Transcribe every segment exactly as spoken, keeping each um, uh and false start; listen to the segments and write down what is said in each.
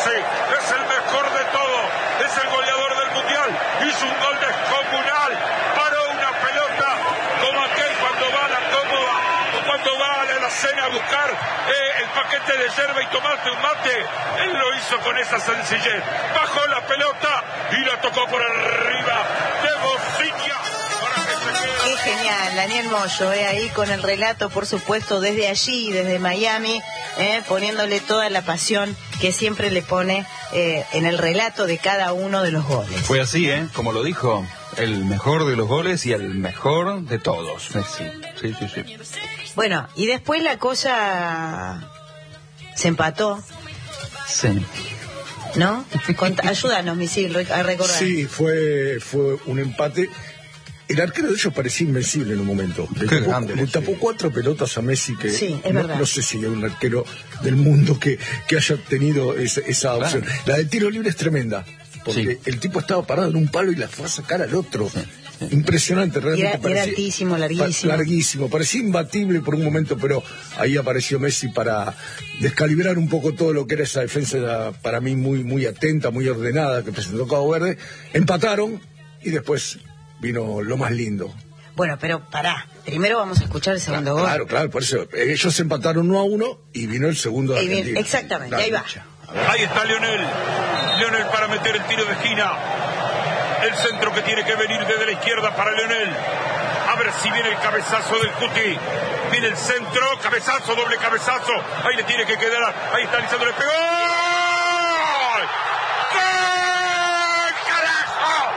Messi es el mejor de todo, es el goleador del mundial, hizo un gol descomunal, paró una pelota como aquel cuando va a la cómoda o cuando va a la cena a buscar eh, el paquete de yerba y tomarte un mate. Él lo hizo con esa sencillez, bajó la pelota y la tocó por arriba de Bociña. Qué genial, Daniel Moyo, eh, ahí con el relato, por supuesto, desde allí, desde Miami, eh, poniéndole toda la pasión que siempre le pone eh, en el relato de cada uno de los goles. Fue así, ¿eh? Como lo dijo, el mejor de los goles y el mejor de todos. Messi. Sí, sí, sí. Bueno, y después la cosa se empató. Sí. ¿No? Cont- ayúdanos, Misil, a recordar. Sí, fue, fue un empate. El arquero de ellos parecía invencible en un momento. Le Qué tapó, grande, le sí. tapó cuatro pelotas a Messi que Sí, es no, verdad. no sé si hay un arquero del mundo que, que haya tenido esa, esa Claro. opción. La de tiro libre es tremenda, porque Sí. el tipo estaba parado en un palo y la fue a sacar al otro. Impresionante, realmente. Era- era altísimo, larguísimo. pa- larguísimo, parecía imbatible por un momento, pero ahí apareció Messi para descalibrar un poco todo lo que era esa defensa, para mí muy, muy atenta, muy ordenada, que presentó Cabo Verde. Empataron y después vino lo más lindo. Bueno, pero pará, primero vamos a escuchar el segundo gol. Claro, claro, por eso. Ellos empataron uno a uno y vino el segundo de Ahí viene, Argentina. exactamente, Dale, ahí va. Lucha. Ahí está Lionel. Lionel para meter el tiro de esquina. El centro que tiene que venir desde la izquierda para Lionel. A ver si viene el cabezazo del Cuti. Viene el centro, cabezazo, doble cabezazo. Ahí le tiene que quedar. Ahí está Lisandro, le pegó. ¡Gol! ¡Gol! ¡Carajo!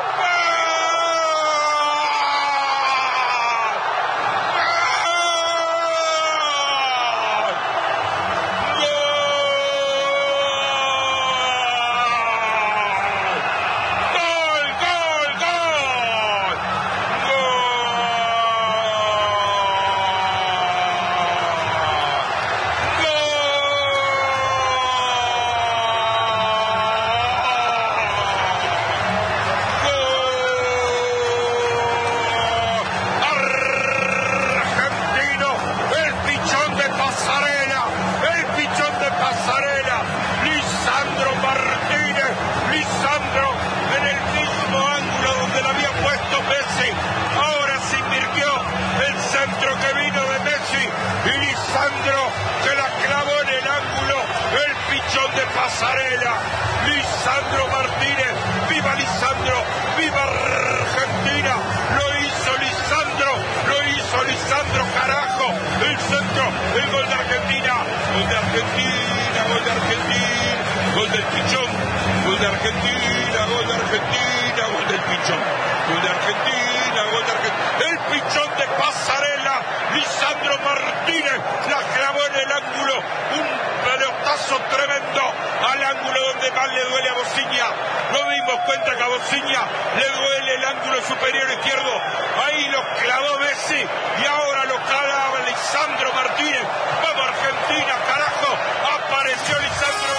Pasarela, Lisandro Martínez, viva Lisandro, viva Argentina, lo hizo Lisandro, lo hizo Lisandro, carajo, el centro, el gol de Argentina, gol de Argentina, gol de Argentina, gol del Pichón, gol de Argentina, gol de Argentina, gol del Pichón, gol de Argentina, gol de Argentina, el Pichón de Pasarela, Lisandro Martínez, la clavó en el ángulo, un pelotazo tremendo al ángulo donde más le duele a Bociña. Nos dimos cuenta que a Bociña le duele el ángulo superior izquierdo. Ahí lo clavó Messi y ahora lo clava Lisandro Martínez. Vamos Argentina, carajo. Apareció Lisandro.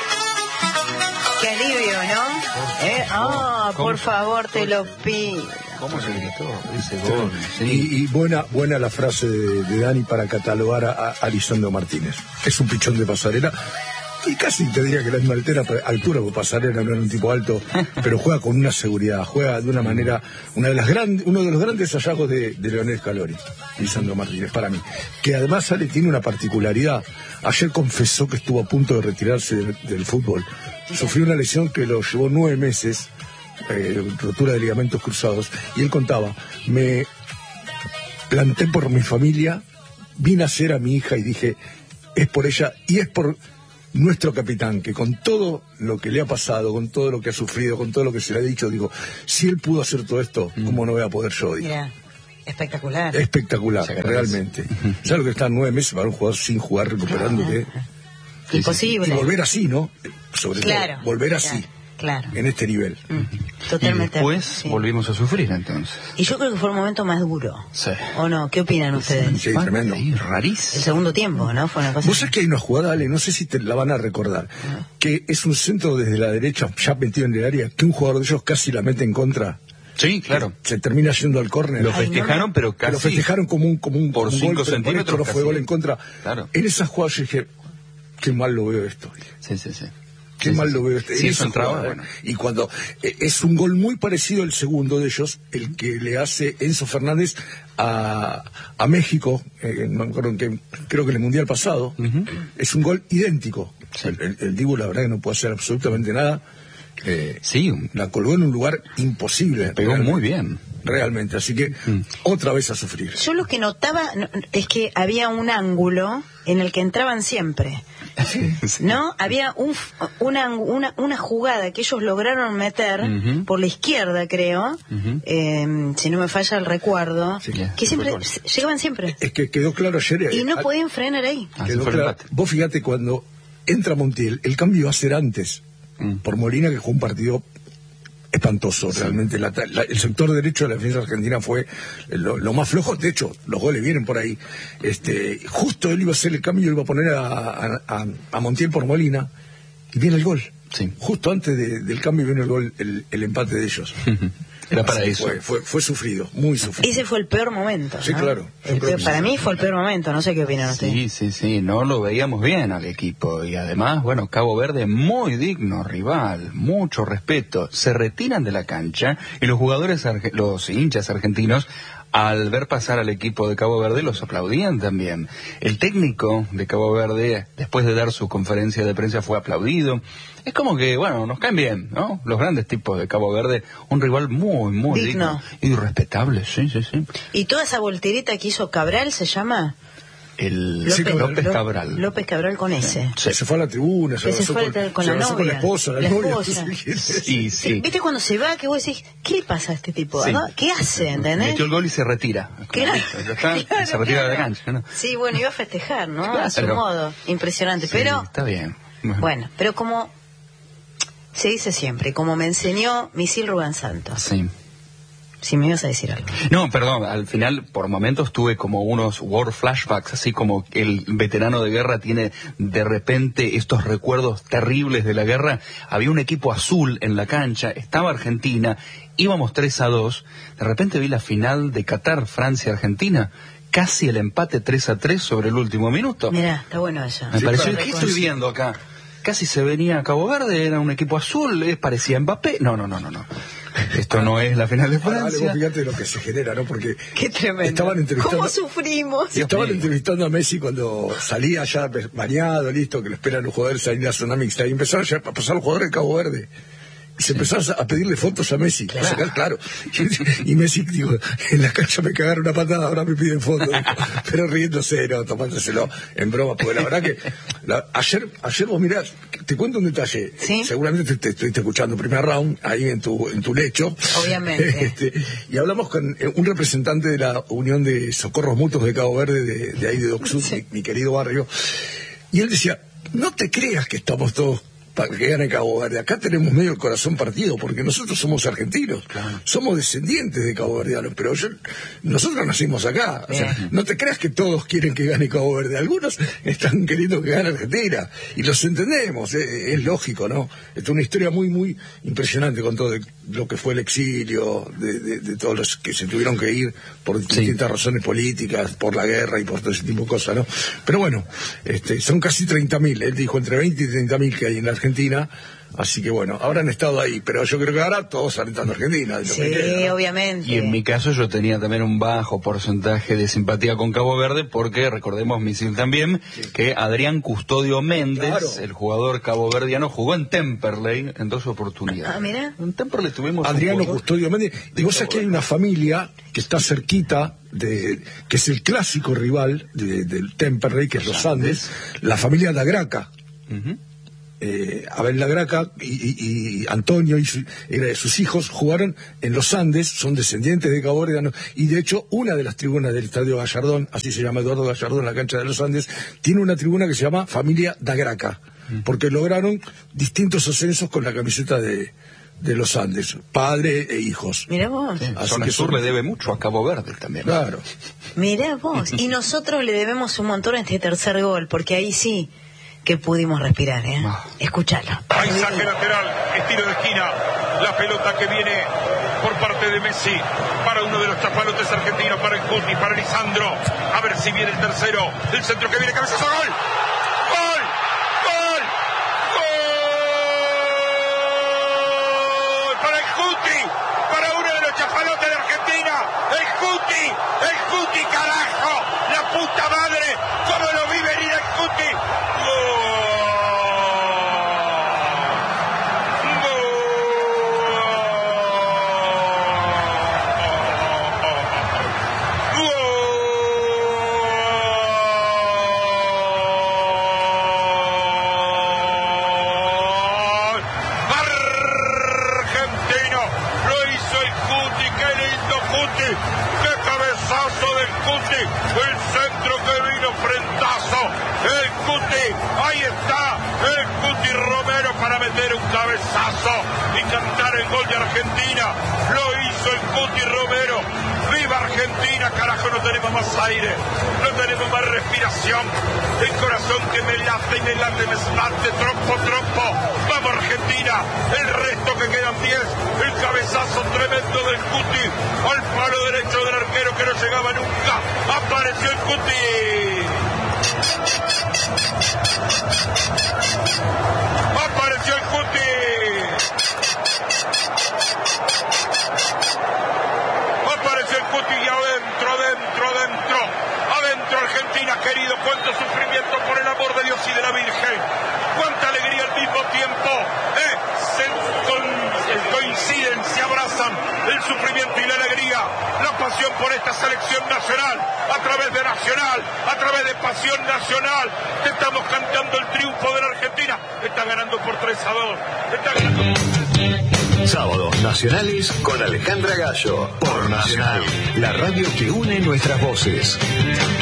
Qué alivio, ¿no? ¿Eh? Ah, por favor, te lo pido. ¿Cómo se gritó ese gol? Sí. Y, y buena buena la frase de, de Dani para catalogar a, a Lisandro Martínez. Es un pichón de pasarela. Y casi te diría que la misma altera, altura, porque Pasarela no era un tipo alto, pero juega con una seguridad, juega de una manera, una de las grandes, uno de los grandes hallazgos de, de Leonel Scaloni, Lisandro Martínez, para mí. Que además sale, tiene una particularidad. Ayer confesó que estuvo a punto de retirarse del, del fútbol. Sufrió una lesión que lo llevó nueve meses, eh, rotura de ligamentos cruzados, y él contaba, me planté por mi familia, vine a ser a mi hija y dije, es por ella y es por nuestro capitán, que con todo lo que le ha pasado, con todo lo que ha sufrido, con todo lo que se le ha dicho, digo, si él pudo hacer todo esto, ¿cómo no voy a poder yo? Digo. Mira, espectacular. Espectacular, realmente. Ya lo que están nueve meses para un jugador sin jugar, recuperándote. Imposible. Y volver así, ¿no? Sobre Claro, todo, volver así. Claro. Claro. En este nivel. Mm, Y totalmente. después Sí. volvimos a sufrir entonces. Y yo creo que fue un momento más duro. Sí. ¿O no? ¿Qué opinan ustedes? Sí, tremendo. Sí, El rarísimo. segundo tiempo, ¿no? Fue una cosa. Vos sabés que hay una jugada, Ale, no sé si te la van a recordar, que es un centro desde la derecha, ya metido en el área, que un jugador de ellos casi la mete en contra. Sí, claro. Se termina yendo al córner. Lo Ay, festejaron, no, pero Que casi. lo festejaron como un, como un, por como un cinco gol, pero centímetros por esto no fue casi. gol en contra. Claro. En esa jugada yo dije, qué mal lo veo esto. Sí, sí, sí. Qué sí, mal sí, lo veo este. sí, en eso esa entraba, jugada, bueno. Y cuando eh, es un gol muy parecido al segundo de ellos, el que le hace Enzo Fernández a, a México, eh, no me acuerdo en qué, creo que en el Mundial pasado, Uh-huh. es un gol idéntico. Sí. El, el, el Dibu la verdad que no puede hacer absolutamente nada. Eh, Sí, la colgó en un lugar imposible. pegó realmente. muy bien. Realmente, así que Mm. otra vez a sufrir. Yo lo que notaba no, es que había un ángulo en el que entraban siempre. Sí. ¿No? Había un, una, una, una jugada que ellos lograron meter Ujú. por la izquierda, creo, Ujú. eh, si no me falla el recuerdo, Sí, que siempre fue gol. s- llegaban siempre. Es que quedó claro ayer. Y eh, no a- podían frenar ahí. Así quedó fue el claro. empate. Vos fíjate, cuando entra Montiel, el cambio va a ser antes. Mm. Por Molina, que jugó un partido espantoso, Sí. realmente. La- la- el sector derecho de la defensa argentina fue lo, lo más flojo. De hecho, los goles vienen por ahí. Este, justo él iba a hacer el cambio, iba a poner a, a, a- a Montiel por Molina, y viene el gol. Sí. Justo antes de- del cambio viene el gol, el, el empate de ellos. Era para Así eso. Fue, fue, fue sufrido, muy sufrido. Ese fue el peor momento. Sí, ¿no? claro. El Yo creo peor- que para sí. mí fue el peor momento, no sé qué opinan ustedes. Sí, sí, sí, no lo veíamos bien al equipo y además, bueno, Cabo Verde muy digno rival, mucho respeto, se retiran de la cancha y los jugadores, arge- los hinchas argentinos, al ver pasar al equipo de Cabo Verde los aplaudían también. El técnico de Cabo Verde, después de dar su conferencia de prensa, fue aplaudido. Es como que, bueno, nos caen bien, ¿no? Los grandes tipos de Cabo Verde, un rival muy, muy Digno. digno y respetable, sí, sí, sí. Y toda esa voltereta que hizo Cabral se llama El Sí, con- López Ló- Cabral. López Cabral con ese. Sí. Se fue a la tribuna, se Que se abrazó fue con, con se la abrazó con la novia, esposa, la, la novia. esposa. Sí, sí. ¿Viste cuando se va que vos decís, ¿qué le pasa a este tipo? Sí. ¿no? ¿Qué hace? ¿Entendés? Metió el gol y se retira. Claro, Ya está, y claro, se retira claro. de la cancha, ¿no? Sí, bueno, iba a festejar, ¿no? A su Claro. modo. Impresionante. Sí, pero, está bien. bueno, pero como se dice siempre, como me enseñó Misil Rubén Santos. Sí. Si me ibas a decir algo. No, perdón, al final por momentos tuve como unos war flashbacks, así como el veterano de guerra tiene de repente estos recuerdos terribles de la guerra. Había un equipo azul en la cancha, estaba Argentina, íbamos tres a dos, de repente vi la final de Qatar, Francia-Argentina, casi el empate tres a tres sobre el último minuto. Mirá, está bueno eso. Me Sí, pareció, claro, ¿qué claro. estoy viendo acá? Casi se venía a Cabo Verde, era un equipo azul, eh, parecía Mbappé. No, no, no, no, no. Esto no es la final de Ahora, vale, Francia. vos fíjate lo que se genera, ¿no? Porque Qué tremendo. estaban entrevistando, ¿Cómo sufrimos? Dios estaban mío. entrevistando a Messi cuando salía ya bañado, listo, que le esperan los jugadores ahí en la zona mixta, y empezaron ya a pasar los jugadores de Cabo Verde. Y se empezaron a pedirle fotos a Messi, a sacar, claro. Y, y Messi, digo, en la cancha me cagaron una patada, ahora me piden fotos. Dijo, pero riéndose, no, tomándoselo en broma, porque la verdad que la- ayer, ayer vos mirás, te cuento un detalle. ¿Sí? Seguramente te, te estuviste escuchando primer round ahí en tu, en tu lecho. Obviamente. Este, y hablamos con eh, un representante de la Unión de Socorros Mutuos de Cabo Verde, de, de ahí de Docsud, mi, mi querido barrio. Y él decía, no te creas que estamos todos para que gane Cabo Verde. Acá tenemos medio el corazón partido, porque nosotros somos argentinos, somos descendientes de caboverdianos, pero yo, nosotros nacimos acá. O sea, no te creas que todos quieren que gane Cabo Verde. Algunos están queriendo que gane Argentina, y los entendemos, eh, es lógico, ¿no? Es una historia muy, muy impresionante con todo lo que fue el exilio, de, de, de todos los que se tuvieron que ir por distintas razones políticas, por la guerra y por todo ese tipo de cosas, ¿no? Pero bueno, este, son casi treinta mil, él dijo entre veinte y treinta mil que hay en la Argentina, así que bueno, habrán estado ahí, pero yo creo que ahora todos alentando a Argentina. de lo Sí, que queda, ¿no? obviamente. Y en mi caso yo tenía también un bajo porcentaje de simpatía con Cabo Verde porque recordemos, Misil también, que Adrián Custodio Méndez, Claro. el jugador caboverdiano, jugó en Temperley en dos oportunidades. Ah, mira. En Temperley tuvimos un Adriano jugador- Custodio Méndez. Y vos sabés que hay una familia que está cerquita, de, que es el clásico rival de- del Temperley, que es los Andes, la familia Dagraca. Ujú. Eh, Abel Lagraca y, y- y Antonio y su- era- sus hijos jugaron en los Andes, son descendientes de Cabo Verde, y de hecho una de las tribunas del Estadio Gallardón, así se llama Eduardo Gallardón, la cancha de los Andes, tiene una tribuna que se llama Familia Dagraca, porque lograron distintos ascensos con la camiseta de, de los Andes, padre e hijos. Mirá vos. Sí, Así Zona que Sur son- le debe mucho a Cabo Verde también. Claro. Mirá vos. Y nosotros le debemos un montón a este tercer gol, porque ahí sí que pudimos respirar, ¿eh? Ah. Escuchalo. Hay saque lateral, estilo de esquina. La pelota que viene por parte de Messi para uno de los chapalotes argentinos, para el Cuti, para Lisandro. A ver si viene el tercero. El centro que viene, cabezazo, gol. ¡Gol! ¡Gol! ¡Gol! Cuti, el Cuti, carajo, la puta madre, cómo lo vi venir el Cuti. ¡Qué cabezazo del Cuti! El centro que vino, frentazo. El Cuti, ahí está. El Cuti Romero para meter un cabezazo y cantar el gol de Argentina. Lo hizo el Cuti Romero. ¡Viva Argentina! Carajo, no tenemos más aire. No tenemos más respiración. El corazón que me late y me late, me late, trompo, trompo. ¡Vamos Argentina! El resto que quedan diez. El cabezazo tremendo del Cuti al palo derecho del arquero que no llegaba nunca. Apareció el Cuti. Apareció el Cuti. Apareció el Cuti y adentro, adentro, adentro. Adentro Argentina, querido. Cuánto sufrimiento, por el amor de Dios y de la Virgen. Cuánta alegría al mismo tiempo. ¿Eh? Se con, coinciden, se abrazan el sufrimiento y la alegría. La pasión por esta selección nacional. A través de Nacional. A través de Pasión Nacional. Estamos cantando el triunfo de la Argentina. Está ganando por tres a dos. Está ganando por tres a dos. Sábados nacionales con Alejandra Gallo. Por Nacional. La radio que une nuestras voces.